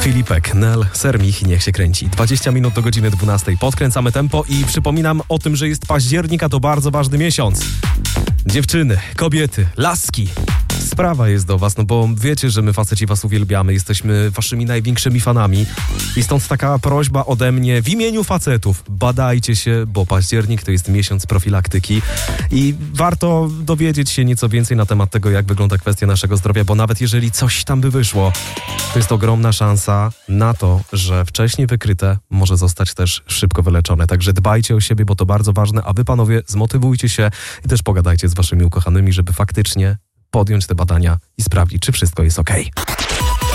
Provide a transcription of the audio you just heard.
Filipek, Nel, Sermich, niech się kręci. 20 minut do godziny 12. Podkręcamy tempo i przypominam o tym, że jest październik, a to bardzo ważny miesiąc. Dziewczyny, kobiety, laski. Sprawa jest do was, no bo wiecie, że my faceci was uwielbiamy, jesteśmy waszymi największymi fanami i stąd taka prośba ode mnie w imieniu facetów. Badajcie się, bo październik to jest miesiąc profilaktyki i warto dowiedzieć się nieco więcej na temat tego, jak wygląda kwestia naszego zdrowia, bo nawet jeżeli coś tam by wyszło, to jest ogromna szansa na to, że wcześniej wykryte może zostać też szybko wyleczone. Także dbajcie o siebie, bo to bardzo ważne, a wy panowie zmotywujcie się i też pogadajcie z waszymi ukochanymi, żeby faktycznie podjąć te badania i sprawdzić, czy wszystko jest okej.